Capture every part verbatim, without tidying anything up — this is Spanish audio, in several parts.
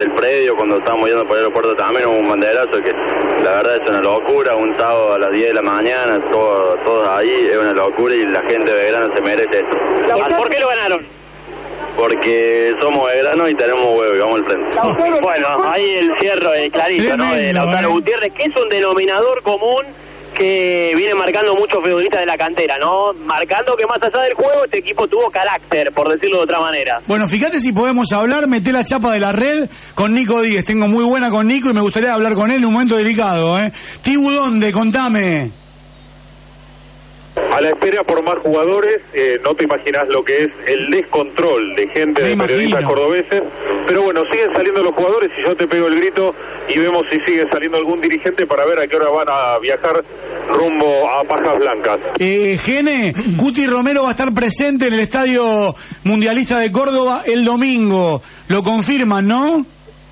El predio, cuando estábamos yendo por el aeropuerto también hubo un banderazo que la verdad es una locura, un sábado a las diez de la mañana, todo, todos ahí, es una locura y la gente de Belgrano se merece esto. ¿Por qué lo ganaron? Porque somos Belgrano y tenemos huevo y vamos al frente. Bueno, ahí el cierre eh, clarito, Tremendo, ¿no? De Lautaro eh. Gutiérrez, que es un denominador común que viene marcando muchos futbolistas de la cantera, ¿no? Marcando que más allá del juego este equipo tuvo carácter, por decirlo de otra manera. Bueno, fíjate si podemos hablar, meté la chapa de la red con Nico Díez. Tengo muy buena con Nico y me gustaría hablar con él en un momento delicado, ¿eh? Tibu, ¿dónde? Contame. A la espera por más jugadores, eh, no te imaginas lo que es el descontrol de gente, Me de imagino. periodistas cordobeses, pero bueno, siguen saliendo los jugadores y yo te pego el grito y vemos si sigue saliendo algún dirigente para ver a qué hora van a viajar rumbo a Pajas Blancas. Eh, Gene, Guti Romero va a estar presente en el Estadio Mundialista de Córdoba el domingo. Lo confirman, ¿no?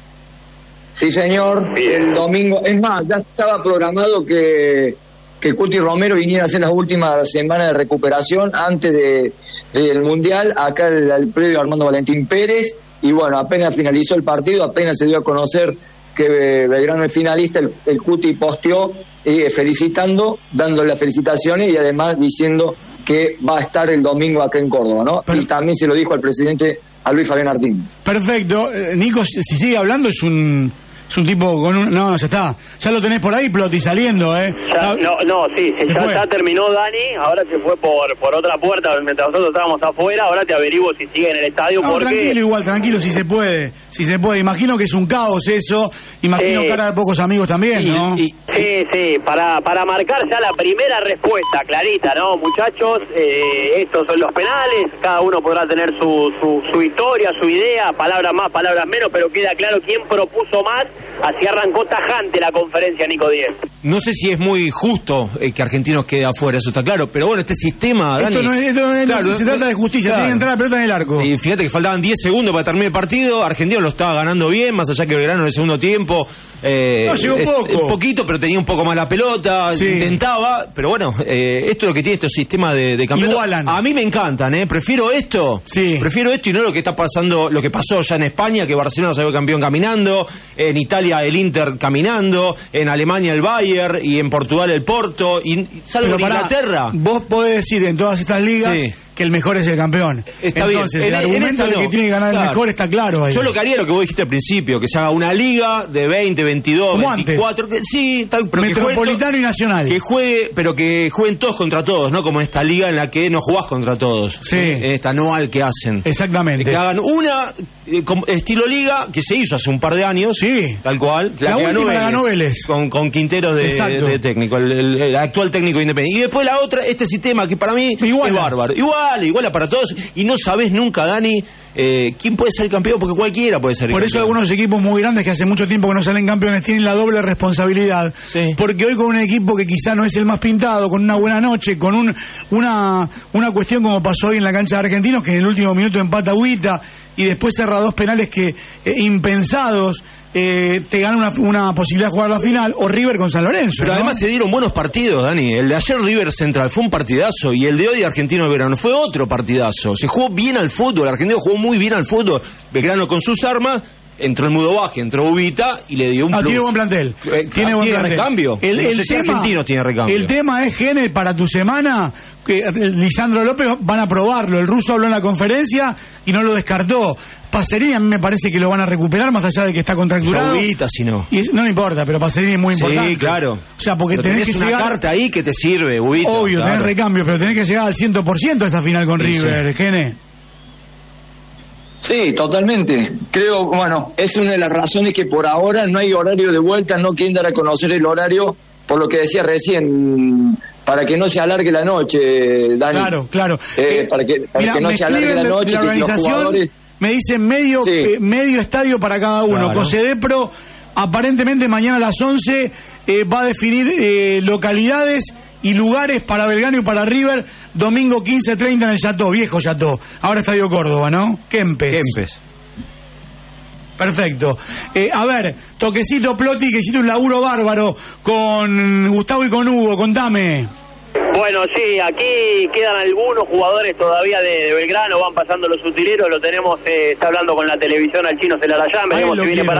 Sí, señor. Bien. El domingo, es más, ya estaba programado que que Cuti Romero viniera a hacer las últimas semanas de recuperación antes de del Mundial, acá el, el predio Armando Valentín Pérez, y bueno, apenas finalizó el partido, apenas se dio a conocer que Belgrano es finalista, el, el Cuti posteó eh, felicitando, dándole las felicitaciones y además diciendo que va a estar el domingo acá en Córdoba, ¿no? Pero... y también se lo dijo al presidente, a Luis Fabián Artín. Perfecto. Eh, Nico, si sigue hablando es un... Es un tipo con un... No, ya está. Ya lo tenés por ahí, Ploti, saliendo, ¿eh? Ya, no, no, sí, se ya, ya terminó Dani, ahora se fue por por otra puerta mientras nosotros estábamos afuera, ahora te averiguo si sigue en el estadio. No, porque... tranquilo igual, tranquilo, si se puede, si se puede. Imagino que es un caos eso, imagino Sí. cara de pocos amigos también, ¿no? Y, y, sí, sí, para para marcar ya la primera respuesta clarita, ¿no? Muchachos, eh, estos son los penales, cada uno podrá tener su, su, su historia, su idea, palabras más, palabras menos, pero queda claro quién propuso más, así arrancó tajante la conferencia, Nico Díez. No sé si es muy justo eh, que Argentinos quede afuera, eso está claro, pero bueno, este sistema, Dani... Esto no es, esto no es- Claro, no se trata de justicia, claro. tiene que entrar la pelota en el arco. Y fíjate que faltaban diez segundos para terminar el partido, Argentinos lo estaba ganando bien, más allá que Belgrano en el segundo tiempo... Eh, No, llegó es- poco. es poquito, pero tenía un poco más la pelota, Sí. intentaba, pero bueno, eh, esto es lo que tiene estos sistemas de, de campeonato. Igualan. A mí me encantan, ¿eh? Prefiero esto, Sí. prefiero esto y no lo que está pasando, lo que pasó ya en España, que Barcelona salió campeón caminando, en Italia el Inter caminando, en Alemania el Bayern y en Portugal el Porto, y salvo Pero en pará, Inglaterra. vos podés decir en todas estas ligas Sí. que el mejor es el campeón. Está Entonces, bien. el En- en argumento esta de que no. tiene que ganar Claro. el mejor está claro ahí. Yo lo que haría es lo que vos dijiste al principio, que se haga una liga de veinte, veintidós, Como veinticuatro, que, sí, está, pero que Metropolitano juegue, y Nacional. que juegue, pero que jueguen todos contra todos, no como en esta liga en la que no jugás contra todos. Sí. En esta anual que hacen. Exactamente. Que hagan una eh, como estilo liga que se hizo hace un par de años, Sí. tal cual. La que última la ganó Vélez. Con, con Quinteros de, Exacto. de técnico, el, el- el actual técnico independiente. Y después la otra, este sistema que para mí Iguala. es bárbaro. Igual, igual para todos. Y no sabés nunca, Dani, eh, quién puede ser campeón, porque cualquiera puede ser Por eso campeón. algunos equipos muy grandes que hace mucho tiempo que no salen campeones tienen la doble responsabilidad. Sí. Porque hoy con un equipo que quizá no es el más pintado, con una buena noche, con un, una, una cuestión como pasó hoy en la cancha de Argentinos, que en el último minuto empata Agüita y después cerra dos penales que eh, impensados, eh, te ganan una, una posibilidad de jugar la final, o River con San Lorenzo. Pero ¿no? además se dieron buenos partidos, Dani. El de ayer River Central fue un partidazo y el de hoy Argentino Belgrano fue otro partidazo. Se jugó bien al fútbol, Argentino jugó muy bien al fútbol. Belgrano con sus armas, entró el Mudo Vázquez, entró Ubita y le dio un Ah, plus. tiene buen plantel. Eh, tiene buen ¿tiene plantel. recambio? El, No el sé si tema, Argentinos tiene recambio. El tema es, Gene, para tu semana, que Lisandro López van a probarlo. El ruso habló en la conferencia y no lo descartó. Pacerini a mí me parece que lo van a recuperar, más allá de que está contracturado. Está Ubita, si no. Y es- no me importa, pero Pacerini es muy importante. Sí, claro. O sea, porque Pero tenés, tenés que una llegar... carta ahí que te sirve, Ubita. Obvio, claro. tenés recambio, pero tenés que llegar al cien por ciento a esta final con Sí, River, Gene. Sí, totalmente. Creo, bueno, es una de las razones que por ahora no hay horario de vuelta, no quieren dar a conocer el horario, por lo que decía recién, para que no se alargue la noche, Dani. Claro, claro. Eh, Eh, para que, para mirá, que no me se alargue la escriben de- noche, la que los organización jugadores... me dicen medio, Sí. eh, medio estadio para cada uno. Claro. Cocedepro, aparentemente mañana a las once eh, va a definir eh, localidades y lugares para Belgrano y para River, domingo quince treinta en el Chateau, viejo Chateau. Ahora Estadio Córdoba, ¿no? Kempes. Kempes. Perfecto. Eh, a ver, toquecito Ploti, que hiciste un laburo bárbaro con Gustavo y con Hugo, contame. Bueno, sí, aquí quedan algunos jugadores todavía de, de Belgrano, van pasando los utileros, lo tenemos, eh, está hablando con la televisión al chino Celarayán, Ahí veremos lo si viene quiero. para